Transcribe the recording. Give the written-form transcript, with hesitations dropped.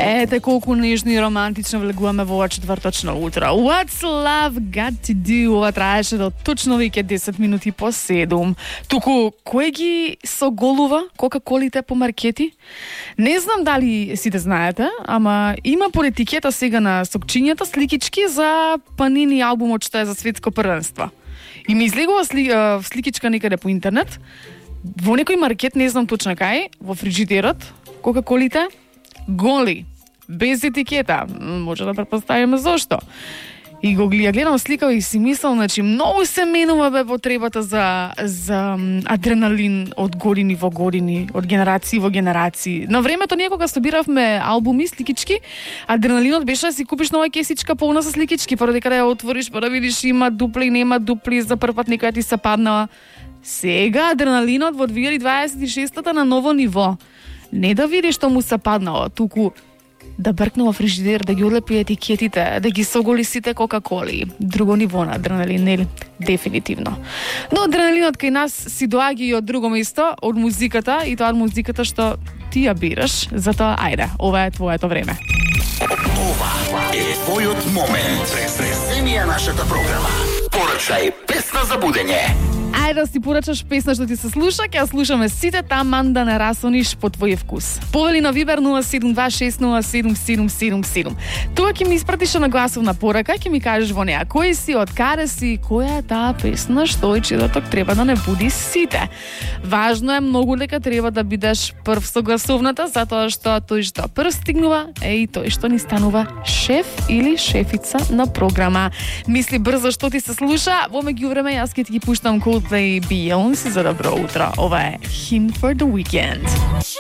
Ете колку нежно и романтично влегуваме во ова четврточно утро. What's love got to do? Ова траеше до точно веќе 10 минути по 7. Туку, кој ги соголува кока-колите по маркети? Не знам дали сите знаете, ама има по етикета сега на сокчињата сликички за Панини албумот што е за светско првенство. И ми излегува сликичка некаде по интернет, во некој маркет, не знам точно кај, во фриджидерот, кока-колите голи, без етикета. Може да претпоставиме зошто. И го гледам слика и си мислам, значи, многу се менува потребата за адреналин од години во години, од генерации во генерации. На времето ние кога собиравме албуми, сликички, адреналинот беше да си купиш нова кесичка полна со сликички, па дека да ја отвориш, па да видиш има дупли, нема дупли, за прв пат некоја ти се паднала. Сега адреналинот во 2026-та на ново ниво. Не да видиш што му се паднало, туку да бркне во фрижидер, да ги одлепи етикетите, да ги соголи сите кока-коли. Друго ниво на адреналин, нели? Дефинитивно. Но адреналинот кај нас си доаѓа и од друго место, од музиката, и тоа од музиката што ти ја бираш. Затоа, ајде, ова е твоето време. Ова е твојот момент. Преземија нашата програма. Порачај песна за будење. Ајде да си порачаш песна што ти се слуша, ќе ја слушаме сите таман да не расониш по твој вкус. Повели на Вибер 072607777. Тоа ќе ми испратиш на гласовна порака, ќе ми кажеш во неа кој си, од каде си, која е таа песна што и чедоток треба да не буди сите. Важно е многу дека треба да бидеш прв со гласовната, затоа што тој што прв стигнува е и тој што ни станува шеф или шефица на програма. Мисли брзо што ти се слуша, во меѓувреме јас ќе ти ги пуштам Coldplay и Beyoncé за добро утро. Ова е Hymn for the Weekend.